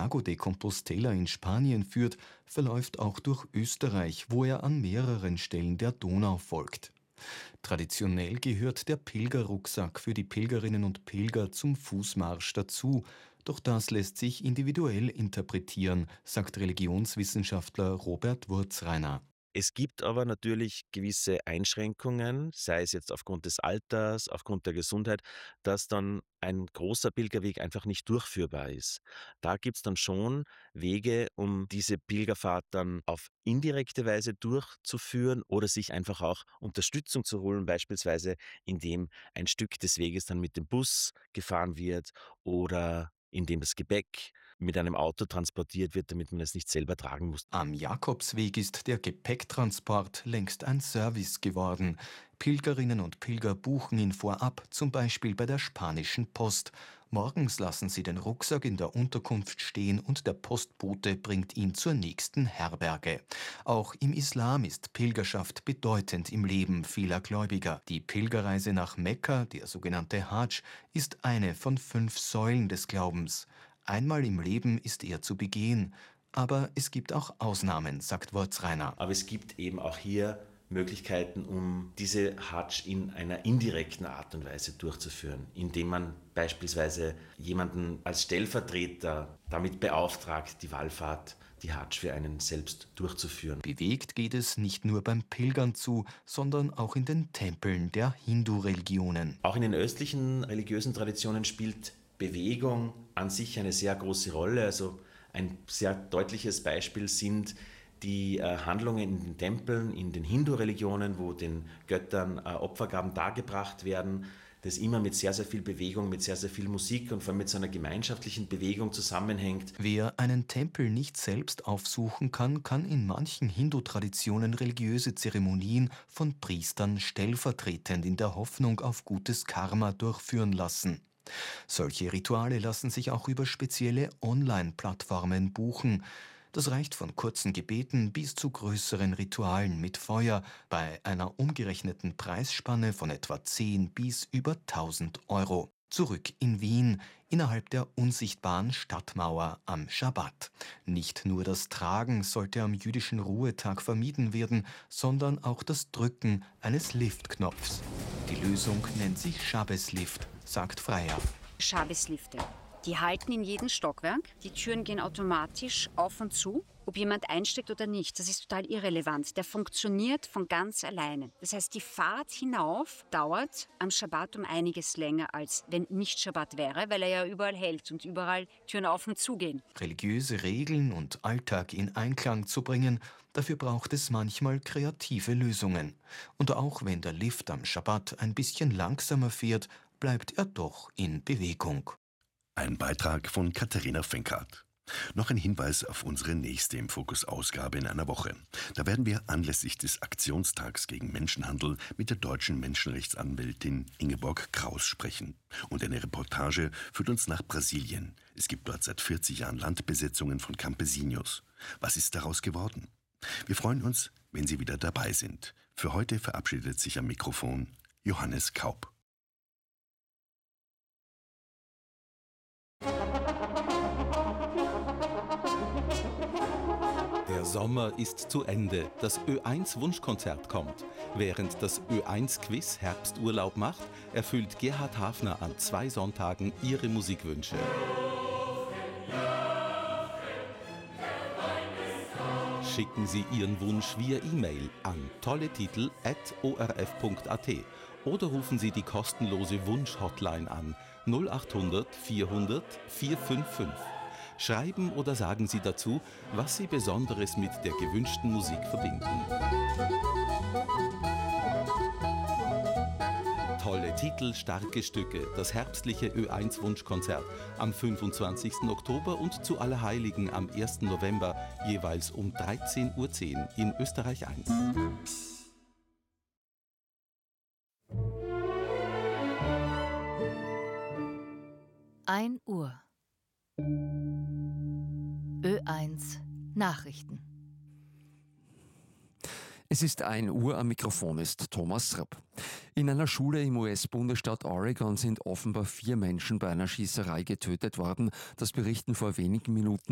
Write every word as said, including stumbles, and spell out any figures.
Santiago de Compostela in Spanien führt, verläuft auch durch Österreich, wo er an mehreren Stellen der Donau folgt. Traditionell gehört der Pilgerrucksack für die Pilgerinnen und Pilger zum Fußmarsch dazu. Doch das lässt sich individuell interpretieren, sagt Religionswissenschaftler Robert Wurzrainer. Es gibt aber natürlich gewisse Einschränkungen, sei es jetzt aufgrund des Alters, aufgrund der Gesundheit, dass dann ein großer Pilgerweg einfach nicht durchführbar ist. Da gibt es dann schon Wege, um diese Pilgerfahrt dann auf indirekte Weise durchzuführen oder sich einfach auch Unterstützung zu holen, beispielsweise indem ein Stück des Weges dann mit dem Bus gefahren wird oder indem das Gepäck mit einem Auto transportiert wird, damit man es nicht selber tragen muss. Am Jakobsweg ist der Gepäcktransport längst ein Service geworden. Pilgerinnen und Pilger buchen ihn vorab, zum Beispiel bei der spanischen Post. Morgens lassen sie den Rucksack in der Unterkunft stehen und der Postbote bringt ihn zur nächsten Herberge. Auch im Islam ist Pilgerschaft bedeutend im Leben vieler Gläubiger. Die Pilgerreise nach Mekka, der sogenannte Hadsch, ist eine von fünf Säulen des Glaubens. Einmal im Leben ist er zu begehen. Aber es gibt auch Ausnahmen, sagt Wurzrainer. Aber es gibt eben auch hier Möglichkeiten, um diese Hadsch in einer indirekten Art und Weise durchzuführen, indem man beispielsweise jemanden als Stellvertreter damit beauftragt, die Wallfahrt, die Hadsch für einen selbst durchzuführen. Bewegt geht es nicht nur beim Pilgern zu, sondern auch in den Tempeln der Hindu-Religionen. Auch in den östlichen religiösen Traditionen spielt Bewegung an sich eine sehr große Rolle. Also ein sehr deutliches Beispiel sind die äh, Handlungen in den Tempeln, in den Hindu-Religionen, wo den Göttern äh, Opfergaben dargebracht werden, das immer mit sehr, sehr viel Bewegung, mit sehr, sehr viel Musik und vor allem mit so einer gemeinschaftlichen Bewegung zusammenhängt. Wer einen Tempel nicht selbst aufsuchen kann, kann in manchen Hindu-Traditionen religiöse Zeremonien von Priestern stellvertretend in der Hoffnung auf gutes Karma durchführen lassen. Solche Rituale lassen sich auch über spezielle Online-Plattformen buchen. Das reicht von kurzen Gebeten bis zu größeren Ritualen mit Feuer bei einer umgerechneten Preisspanne von etwa zehn bis über tausend Euro. Zurück in Wien, innerhalb der unsichtbaren Stadtmauer am Schabbat. Nicht nur das Tragen sollte am jüdischen Ruhetag vermieden werden, sondern auch das Drücken eines Liftknopfs. Die Lösung nennt sich Shabbes-Lift, sagt Freier. Shabbes-Lifte. Die halten in jedem Stockwerk. Die Türen gehen automatisch auf und zu. Ob jemand einsteigt oder nicht, das ist total irrelevant. Der funktioniert von ganz alleine. Das heißt, die Fahrt hinauf dauert am Schabbat um einiges länger, als wenn nicht Schabbat wäre, weil er ja überall hält und überall Türen auf und zu gehen. Religiöse Regeln und Alltag in Einklang zu bringen, dafür braucht es manchmal kreative Lösungen. Und auch wenn der Lift am Schabbat ein bisschen langsamer fährt, bleibt er doch in Bewegung. Ein Beitrag von Katharina Fenkart. Noch ein Hinweis auf unsere nächste Im Fokus-Ausgabe in einer Woche. Da werden wir anlässlich des Aktionstags gegen Menschenhandel mit der deutschen Menschenrechtsanwältin Ingeborg Kraus sprechen. Und eine Reportage führt uns nach Brasilien. Es gibt dort seit vierzig Jahren Landbesetzungen von Campesinos. Was ist daraus geworden? Wir freuen uns, wenn Sie wieder dabei sind. Für heute verabschiedet sich am Mikrofon Johannes Kaup. Der Sommer ist zu Ende. Das Ö eins Wunschkonzert kommt. Während das Ö eins Quiz Herbsturlaub macht, erfüllt Gerhard Hafner an zwei Sonntagen Ihre Musikwünsche. Schicken Sie Ihren Wunsch via E-Mail an tolletitel at o r f punkt a t oder rufen Sie die kostenlose Wunsch-Hotline an null achthundert vierhundert vierhundertfünfundfünfzig. Schreiben oder sagen Sie dazu, was Sie Besonderes mit der gewünschten Musik verbinden. Tolle Titel, starke Stücke, das herbstliche Ö eins Wunschkonzert am fünfundzwanzigsten Oktober und zu Allerheiligen am ersten November, jeweils um dreizehn Uhr zehn in Österreich eins. ein Uhr. Ö eins Nachrichten. Es ist ein Uhr, am Mikrofon ist Thomas Rapp. In einer Schule im U S-Bundesstaat Oregon sind offenbar vier Menschen bei einer Schießerei getötet worden. Das berichten vor wenigen Minuten